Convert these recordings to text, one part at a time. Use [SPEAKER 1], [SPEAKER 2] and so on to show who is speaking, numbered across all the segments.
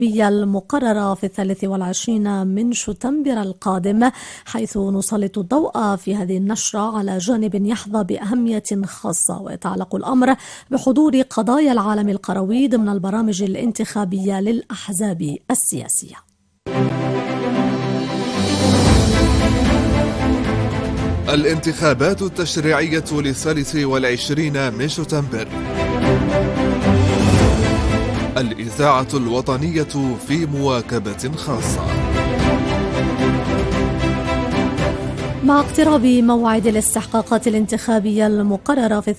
[SPEAKER 1] المقررة في 23 من شتنبر القادم، حيث نسلط الضوء في هذه النشرة على جانب يحظى بأهمية خاصة، ويتعلق الأمر بحضور قضايا العالم القروي ضمن البرامج الانتخابية للأحزاب السياسية.
[SPEAKER 2] الانتخابات التشريعية ل23 من شتنبر. الإذاعة الوطنية في مواكبة خاصة.
[SPEAKER 1] مع اقتراب موعد الاستحقاقات الانتخابية المقررة في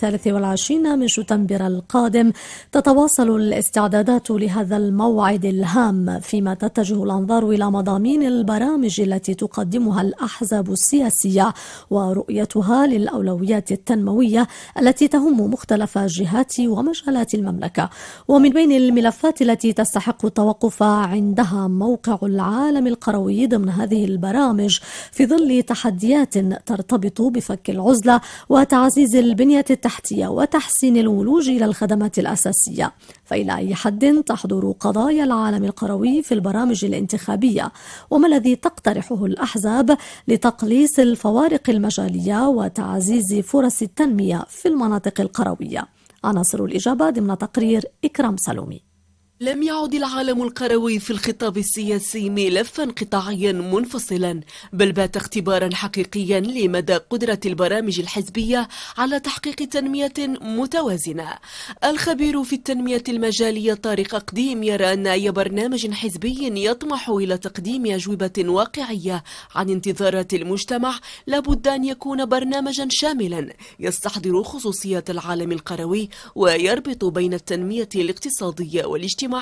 [SPEAKER 1] 23 من شتنبر القادم، تتواصل الاستعدادات لهذا الموعد الهام، فيما تتجه الأنظار إلى مضامين البرامج التي تقدمها الأحزاب السياسية ورؤيتها للأولويات التنموية التي تهم مختلف جهات ومجالات المملكة. ومن بين الملفات التي تستحق التوقف عندها موقع العالم القروي ضمن هذه البرامج في ظل تحديات ترتبط بفك العزلة وتعزيز البنية التحتية وتحسين الولوج إلى الخدمات الأساسية. فإلى أي حد تحضر قضايا العالم القروي في البرامج الانتخابية؟ وما الذي تقترحه الأحزاب لتقليص الفوارق المجالية وتعزيز فرص التنمية في المناطق القروية؟ عناصر الإجابة ضمن تقرير إكرام سلومي.
[SPEAKER 3] لم يعد العالم القروي في الخطاب السياسي ملفا قطاعيا منفصلا، بل بات اختبارا حقيقيا لمدى قدرة البرامج الحزبية على تحقيق تنمية متوازنة. الخبير في التنمية المجالية طارق قديم يرى أن أي برنامج حزبي يطمح إلى تقديم أجوبة واقعية عن انتظارات المجتمع لابد أن يكون برنامجا شاملا يستحضر خصوصيات العالم القروي ويربط بين التنمية الاقتصادية والاجتماعية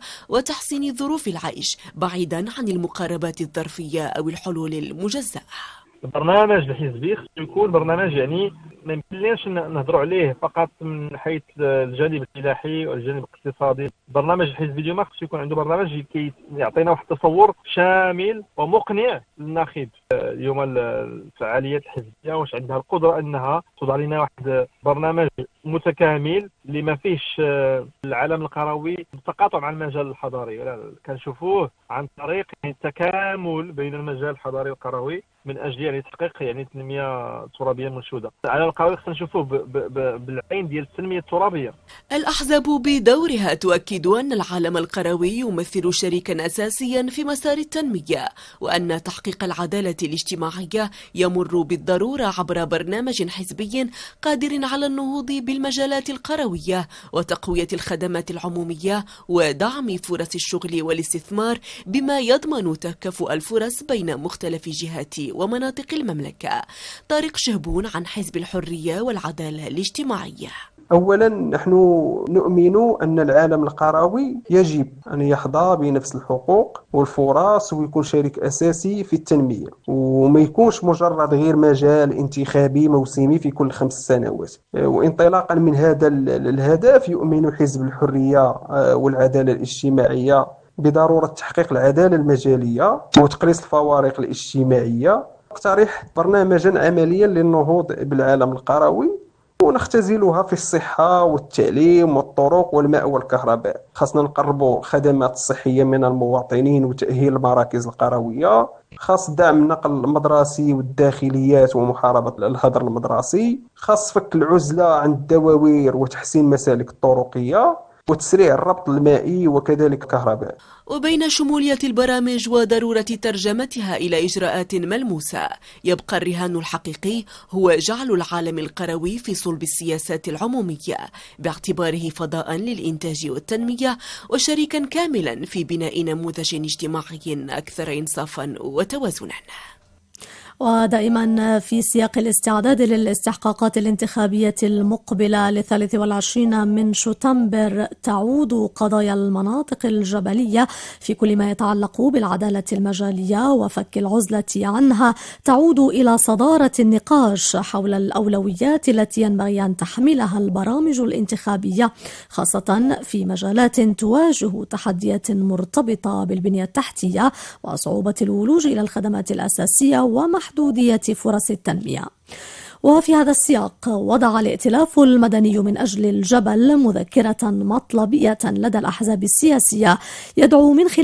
[SPEAKER 3] وتحسين ظروف العيش، بعيدا عن المقاربات الظرفية أو الحلول المجزأة.
[SPEAKER 4] البرنامج الحزبي يكون برنامج ما يمكنناش نهضروا عليه فقط من حيث الجانب الفلاحي والجانب الاقتصادي. البرنامج الحزبي اليوم خصو يكون عنده برنامج يعطينا واحد التصور شامل ومقنع للناخب. اليوم الفعاليات الحزبيه واش عندها القدره انها توضع لنا واحد برنامج متكامل اللي ما فيهش العالم القروي بالتقاطع مع المجال الحضاري، كنشوفوه عن طريق التكامل بين المجال الحضاري والقروي من اجل تحقيق التنميه الترابيه المنشوده. العالم القروي خصنا نشوفوه بالعين ديال التنميه الترابيه.
[SPEAKER 3] الاحزاب بدورها تؤكد ان العالم القروي يمثل شريكا اساسيا في مسار التنميه، وان تحقيق العداله الاجتماعيه يمر بالضروره عبر برنامج حزبي قادر على النهوض بالمجالات القرويه وتقويه الخدمات العموميه ودعم فرص الشغل والاستثمار، بما يضمن تكافؤ الفرص بين مختلف جهات ومناطق المملكة. طارق شهبون عن حزب الحرية والعدالة الاجتماعية.
[SPEAKER 5] أولا نحن نؤمن أن العالم القروي يجب أن يحظى بنفس الحقوق والفرص ويكون شريك أساسي في التنمية، وما يكونش مجرد غير مجال انتخابي موسمي في كل 5 سنوات. وانطلاقا من هذا الهدف يؤمن حزب الحرية والعدالة الاجتماعية بضرورة تحقيق العدالة المجالية وتقليص الفوارق الاجتماعية. اقترح برنامجا عمليا للنهوض بالعالم القروي ونختزلها في الصحة والتعليم والطرق والماء والكهرباء. خاصنا نقربوا الخدمات الصحية من المواطنين وتأهيل المراكز القروية. خاص دعم النقل المدرسي والداخليات ومحاربة الهدر المدرسي. خاص فك العزلة عن الدواوير وتحسين مسالك الطرقية وتسريع الربط المائي وكذلك الكهرباء.
[SPEAKER 3] وبين شمولية البرامج وضرورة ترجمتها إلى إجراءات ملموسة، يبقى الرهان الحقيقي هو جعل العالم القروي في صلب السياسات العمومية باعتباره فضاء للإنتاج والتنمية وشريكا كاملا في بناء نموذج اجتماعي أكثر إنصافا وتوازنا.
[SPEAKER 1] ودائما في سياق الاستعداد للاستحقاقات الانتخابية المقبلة 23 من شتنبر، تعود قضايا المناطق الجبلية في كل ما يتعلق بالعدالة المجالية وفك العزلة عنها تعود إلى صدارة النقاش حول الأولويات التي ينبغي أن تحملها البرامج الانتخابية، خاصة في مجالات تواجه تحديات مرتبطة بالبنية التحتية وصعوبة الولوج إلى الخدمات الأساسية ومحدودية فرص التنمية. وفي هذا السياق وضع الائتلاف المدني من أجل الجبل مذكرة مطلبية لدى الأحزاب السياسية يدعو من خلال